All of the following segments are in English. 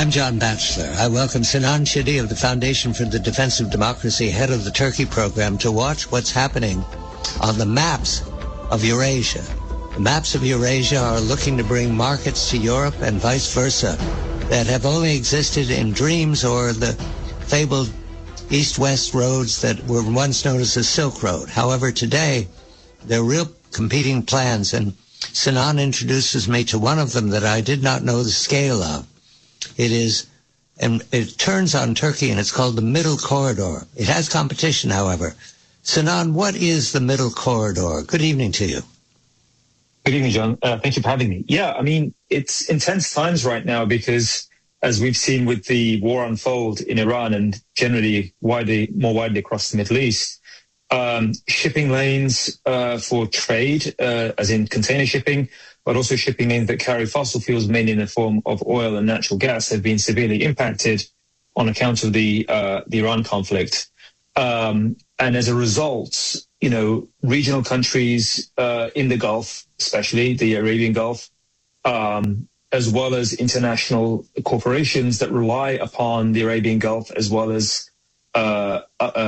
I'm John Batchelor. I welcome Sinan Chidi of the Foundation for the Defense of Democracy, head of the Turkey program, to watch what's happening on the maps of Eurasia. The maps of Eurasia are looking to bring markets to Europe and vice versa that have only existed in dreams or the fabled east-west roads that were once known as the Silk Road. However, today, there are real competing plans, and Sinan introduces me to one of them that I did not know the scale of. It is, and it turns on Turkey, and it's called the Middle Corridor. It has competition, however. Sinan, what is the Middle Corridor? Good evening to you. Good evening, John. Thank you for having me. Yeah, I mean, it's intense times right now because, as we've seen with the war unfold in Iran and generally more widely across the Middle East, shipping lanes for trade, as in container shipping, but also shipping lanes that carry fossil fuels, mainly in the form of oil and natural gas, have been severely impacted on account of the Iran conflict. And as a result, regional countries in the Gulf, especially the Arabian Gulf, as well as international corporations that rely upon the Arabian Gulf, as well as the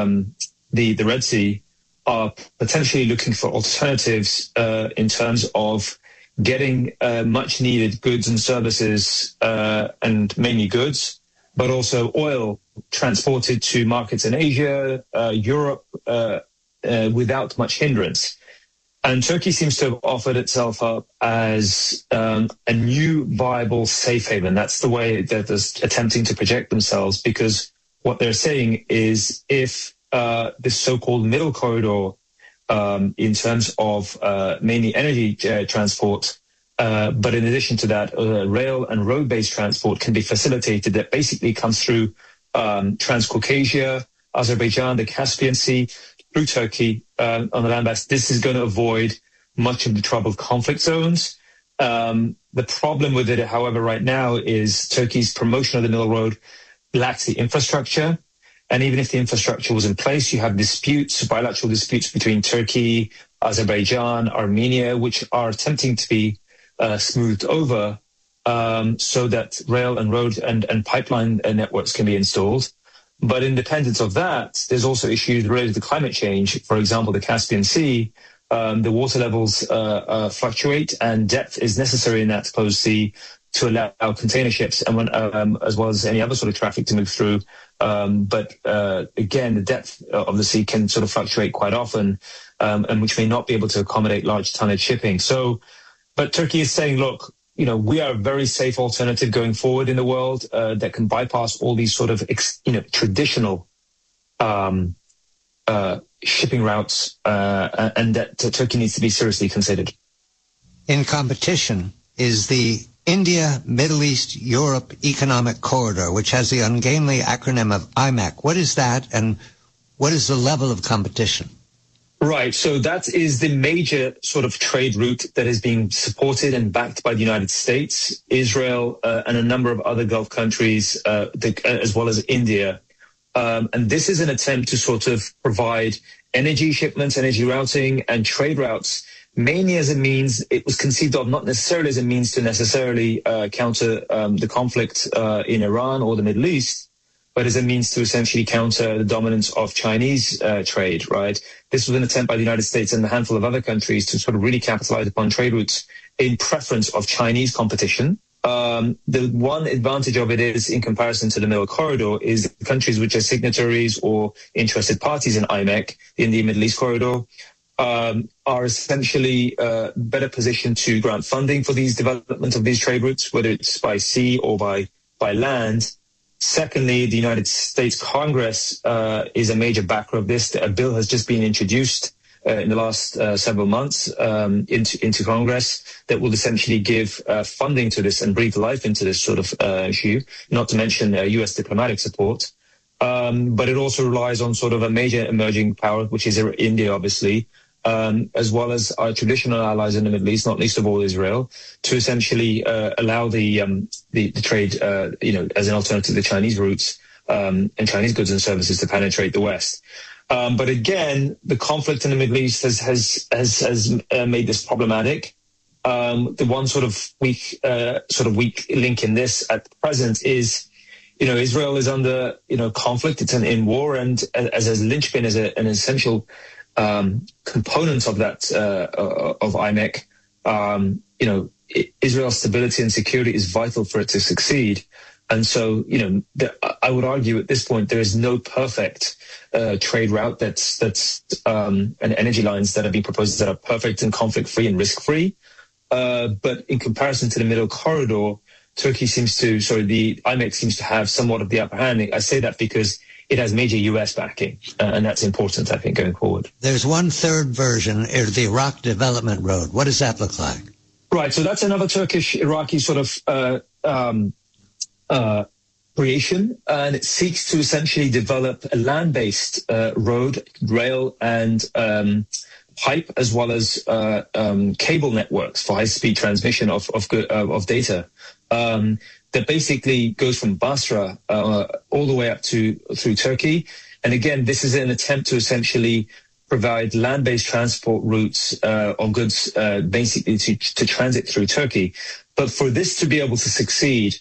Red Sea, are potentially looking for alternatives in terms of getting much needed goods and services, and mainly goods, but also oil transported to markets in Asia, Europe, without much hindrance. And Turkey seems to have offered itself up as a new viable safe haven. That's the way that they're attempting to project themselves, because what they're saying is if this so-called middle corridor, in terms of mainly energy transport, but in addition to that, rail and road-based transport can be facilitated. That basically comes through Transcaucasia, Azerbaijan, the Caspian Sea, through Turkey on the landmass. This is going to avoid much of the troubled conflict zones. The problem with it, however, right now is Turkey's promotion of the Middle Road lacks the infrastructure. And even if the infrastructure was in place, you have disputes, bilateral disputes between Turkey, Azerbaijan, Armenia, which are attempting to be smoothed over so that rail and road and pipeline networks can be installed. But independent of that, there's also issues related to climate change. For example, the Caspian Sea, the water levels fluctuate, and depth is necessary in that closed sea to allow container ships and as well as any other sort of traffic to move through. But again, the depth of the sea can sort of fluctuate quite often, and which may not be able to accommodate large tonnage shipping. But Turkey is saying, look, we are a very safe alternative going forward in the world that can bypass all these sort of traditional shipping routes, and that Turkey needs to be seriously considered. In competition is the India, Middle East, Europe Economic Corridor, which has the ungainly acronym of IMEC. What is that, and what is the level of competition? Right. So that is the major sort of trade route that is being supported and backed by the United States, Israel, and a number of other Gulf countries, as well as India. And this is an attempt to sort of provide energy shipments, energy routing, and trade routes, mainly as a means. It was conceived of not necessarily as a means to necessarily counter the conflict in Iran or the Middle East, but as a means to essentially counter the dominance of Chinese trade, right? This was an attempt by the United States and a handful of other countries to sort of really capitalize upon trade routes in preference of Chinese competition. The one advantage of it is, in comparison to the Middle Corridor, is the countries which are signatories or interested parties in IMEC, the India Middle East Corridor, are essentially better positioned to grant funding for these development of these trade routes, whether it's by sea or by land. Secondly, the United States Congress is a major backer of this. A bill has just been introduced in the last several months into Congress that will essentially give funding to this and breathe life into this sort of issue, not to mention U.S. diplomatic support. But it also relies on sort of a major emerging power, which is India, obviously, as well as our traditional allies in the Middle East, not least of all Israel, to essentially allow the trade, as an alternative to the Chinese routes and Chinese goods and services to penetrate the West. But again, the conflict in the Middle East has made this problematic. The one sort of weak link in this at present is, Israel is under, conflict. It's in war, and as a linchpin, as an essential component of that of IMEC. Israel's stability and security is vital for it to succeed. And so, I would argue at this point there is no perfect trade route and energy lines that have been proposed that are perfect and conflict-free and risk-free. But in comparison to the middle corridor, the IMEC seems to have somewhat of the upper hand. I say that because it has major U.S. backing, and that's important, I think, going forward. There's one third version, the Iraq Development Road. What does that look like? Right, so that's another Turkish-Iraqi sort of creation, and it seeks to essentially develop a land-based road, rail, and pipe, as well as cable networks for high-speed transmission of data. That basically goes from Basra all the way up through Turkey. And again, this is an attempt to essentially provide land-based transport routes of goods, basically to transit through Turkey. But for this to be able to succeed,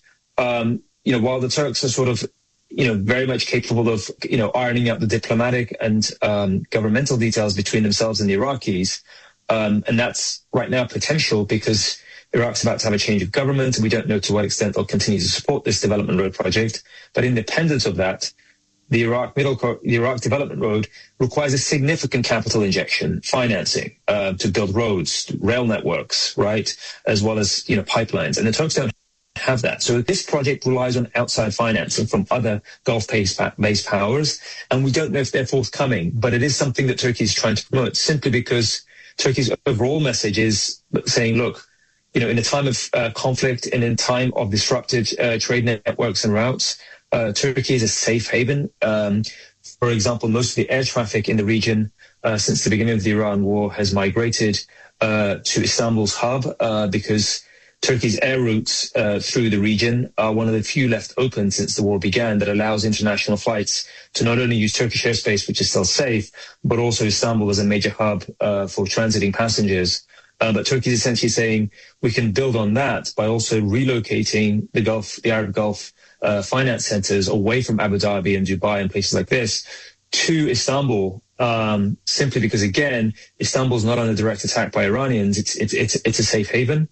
while the Turks are sort of, very much capable of, ironing out the diplomatic and governmental details between themselves and the Iraqis, and that's right now potential because Iraq's about to have a change of government, and we don't know to what extent they'll continue to support this development road project. But independent of that, the Iraq Development Road requires a significant capital injection, financing to build roads, rail networks, right, as well as pipelines. And the Turks don't have that. So this project relies on outside financing from other Gulf-based powers, and we don't know if they're forthcoming. But it is something that Turkey is trying to promote, simply because Turkey's overall message is saying, look, in a time of conflict and in time of disrupted trade networks and routes, Turkey is a safe haven. For example, most of the air traffic in the region since the beginning of the Iran war has migrated to Istanbul's hub because Turkey's air routes through the region are one of the few left open since the war began that allows international flights to not only use Turkish airspace, which is still safe, but also Istanbul as a major hub for transiting passengers. But Turkey is essentially saying we can build on that by also relocating the Arab Gulf finance centers away from Abu Dhabi and Dubai and places like this to Istanbul, simply because, again, Istanbul is not under direct attack by Iranians. It's a safe haven.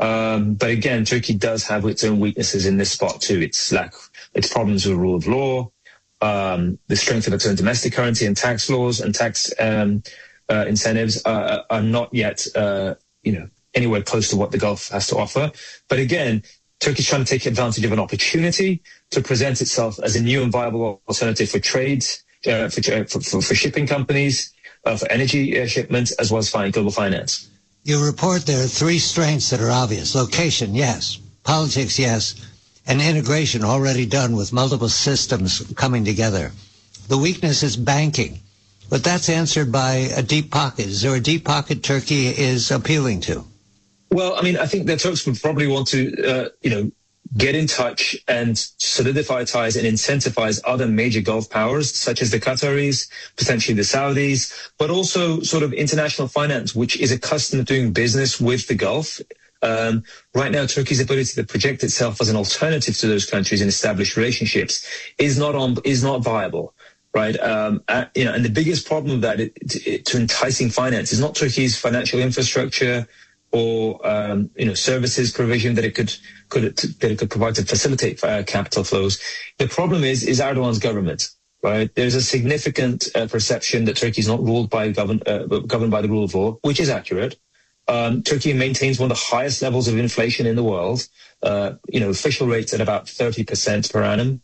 But again, Turkey does have its own weaknesses in this spot too. Its problems with the rule of law, the strength of its own domestic currency and tax laws and tax incentives are not yet, anywhere close to what the Gulf has to offer. But again, Turkey is trying to take advantage of an opportunity to present itself as a new and viable alternative for trades, for shipping companies, for energy shipments, as well as global finance. You report there are three strengths that are obvious. Location, yes. Politics, yes. And integration already done with multiple systems coming together. The weakness is banking. But that's answered by a deep pocket. Is there a deep pocket Turkey is appealing to? Well, I mean, I think the Turks would probably want to, get in touch and solidify ties and incentivize other major Gulf powers, such as the Qataris, potentially the Saudis, but also sort of international finance, which is accustomed to doing business with the Gulf. Right now, Turkey's ability to project itself as an alternative to those countries and establish relationships is not viable. Right, and the biggest problem of that to enticing finance is not Turkey's financial infrastructure or services provision that it could provide to facilitate capital flows. The problem is Erdogan's government. Right, there's a significant perception that Turkey is not governed by the rule of law, which is accurate. Turkey maintains one of the highest levels of inflation in the world. Official rates at about 30% per annum.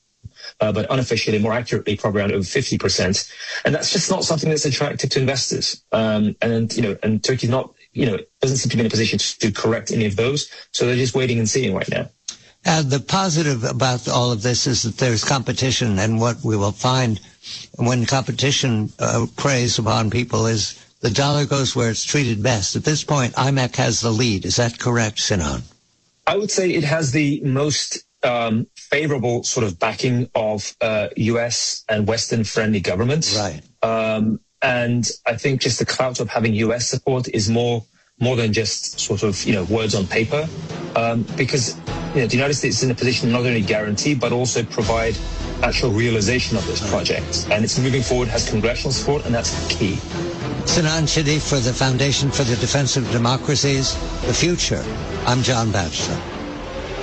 But unofficially, more accurately, probably around over 50%. And that's just not something that's attractive to investors. And Turkey's not, doesn't seem to be in a position to correct any of those. So they're just waiting and seeing right now. The positive about all of this is that there's competition, and what we will find when competition preys upon people is the dollar goes where it's treated best. At this point, IMEC has the lead. Is that correct, Sinan? I would say it has the most favorable sort of backing of U.S. and Western-friendly governments. Right. And I think just the clout of having U.S. support is more more than just sort of, words on paper, because the United States is in a position to not only guarantee, but also provide actual realization of this project. And it's moving forward, has congressional support, and that's key. Sinan Shidhi for the Foundation for the Defense of Democracies, The Future. I'm John Batchelor.